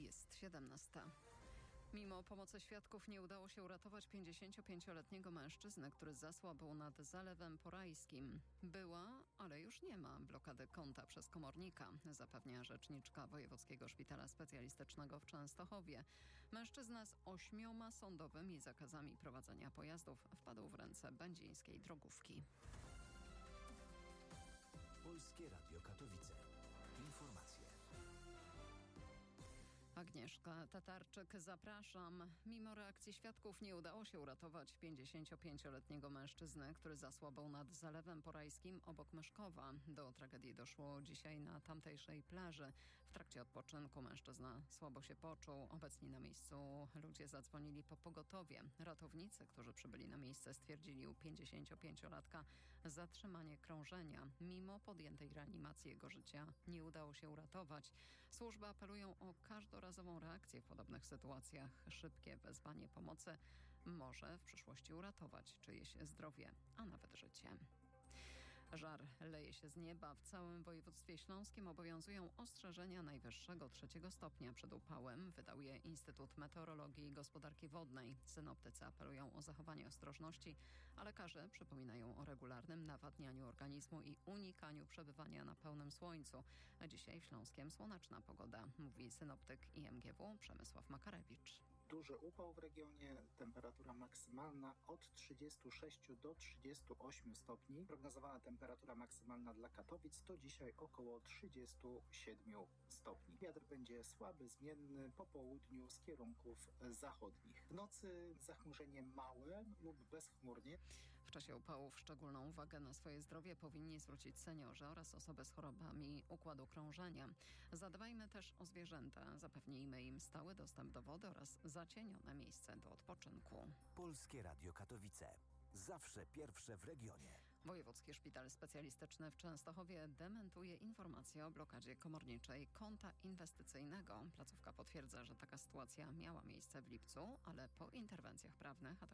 Jest 17. Mimo pomocy świadków nie udało się uratować 55-letniego mężczyzny, który zasłabł nad Zalewem Porajskim. Była, ale już nie ma blokady konta przez komornika, zapewnia rzeczniczka Wojewódzkiego Szpitala Specjalistycznego w Częstochowie. Mężczyzna z 8 sądowymi zakazami prowadzenia pojazdów wpadł w ręce będzińskiej drogówki. Polskie Radio Katowice. Informacje. Agnieszka Tatarczyk, zapraszam. Mimo reakcji świadków nie udało się uratować 55-letniego mężczyzny, który zasłabł nad Zalewem Porajskim obok Myszkowa. Do tragedii doszło dzisiaj na tamtejszej plaży. W trakcie odpoczynku mężczyzna słabo się poczuł. Obecni na miejscu ludzie zadzwonili po pogotowie. Ratownicy, którzy przybyli na miejsce, stwierdzili u 55-latka zatrzymanie krążenia. Mimo podjętej reanimacji jego życia nie udało się uratować. Służby apelują o każdorazową reakcję w podobnych sytuacjach. Szybkie wezwanie pomocy może w przyszłości uratować czyjeś zdrowie, a nawet życie. Żar leje się z nieba. W całym województwie śląskim obowiązują ostrzeżenia najwyższego 3 stopnia przed upałem. Wydał je Instytut Meteorologii i Gospodarki Wodnej. Synoptycy apelują o zachowanie ostrożności, a lekarze przypominają o regularnym nawadnianiu organizmu i unikaniu przebywania na pełnym słońcu. A dzisiaj w Śląskiem słoneczna pogoda, mówi synoptyk IMGW Przemysław Makarewicz. Duży upał w regionie, temperatura maksymalna od 36 do 38 stopni. Prognozowana temperatura maksymalna dla Katowic to dzisiaj około 37 stopni. Wiatr będzie słaby, zmienny po południu z kierunków zachodnich. W nocy zachmurzenie małe lub bezchmurnie. W czasie upałów szczególną uwagę na swoje zdrowie powinni zwrócić seniorzy oraz osoby z chorobami układu krążenia. Zadbajmy też o zwierzęta. Zapewnijmy im stały dostęp do wody oraz zacienione miejsce do odpoczynku. Polskie Radio Katowice. Zawsze pierwsze w regionie. Wojewódzki Szpital Specjalistyczny w Częstochowie dementuje informacje o blokadzie komorniczej konta inwestycyjnego. Placówka potwierdza, że taka sytuacja miała miejsce w lipcu, ale po interwencjach prawnych, a